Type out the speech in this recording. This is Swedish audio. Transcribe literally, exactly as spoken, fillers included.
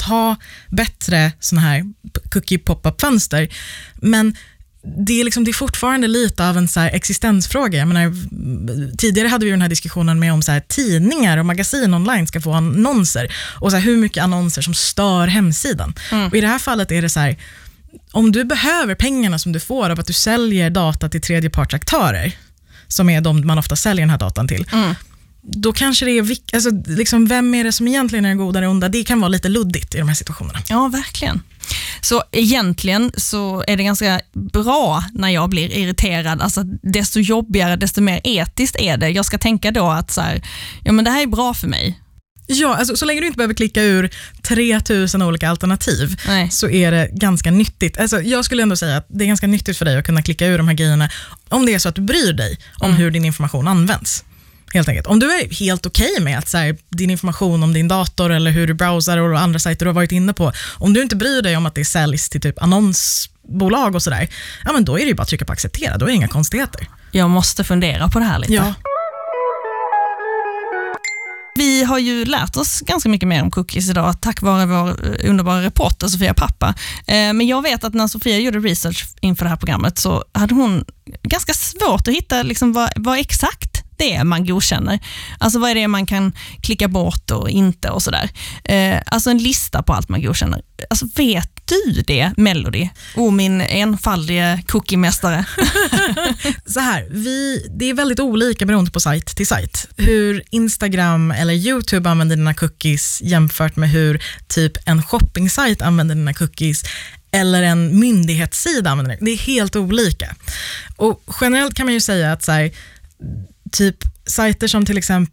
ha bättre såna här cookie pop-up-fönster. Men det är, liksom, det är fortfarande lite av en så här existensfråga. Jag menar, tidigare hade vi den här diskussionen med om så här, tidningar och magasin online ska få annonser. Och så här, hur mycket annonser som stör hemsidan. Mm. Och i det här fallet är det så här, om du behöver pengarna som du får av att du säljer data till tredjepartsaktörer, som är de man ofta säljer den här datan till, mm. då kanske det är, alltså, liksom, vem är det som egentligen är den goda eller onda? Det kan vara lite luddigt i de här situationerna. Ja, verkligen. Så egentligen så är det ganska bra när jag blir irriterad. Alltså desto jobbigare, desto mer etiskt är det. Jag ska tänka då att så här, ja men det här är bra för mig. Ja, alltså, så länge du inte behöver klicka ur tre tusen olika alternativ. Nej. Så är det ganska nyttigt. Alltså, jag skulle ändå säga att det är ganska nyttigt för dig att kunna klicka ur de här grejerna om det är så att du bryr dig om mm. hur din information används. Helt enkelt. Om du är helt okej okay med att så här, din information om din dator eller hur du browsar och andra sajter du har varit inne på, om du inte bryr dig om att det säljs till typ annonsbolag och sådär, ja men då är det ju bara att trycka på acceptera, då är det inga konstigheter. Jag måste fundera på det här lite. Ja. Vi har ju lärt oss ganska mycket mer om cookies idag tack vare vår underbara reporter Sofia Pappa. Men jag vet att när Sofia gjorde research inför det här programmet så hade hon ganska svårt att hitta liksom vad, vad exakt det är man godkänner. Alltså vad är det man kan klicka bort och inte och sådär. Eh, alltså en lista på allt man godkänner. Alltså vet du det, Melody? Och min enfaldige cookie-mästare. Så här, vi, det är väldigt olika beroende på sajt till sajt. Hur Instagram eller YouTube använder dina cookies jämfört med hur typ en shopping-sajt använder dina cookies eller en myndighetssida använder det. Det är helt olika. Och generellt kan man ju säga att så här, typ sajter som till exempel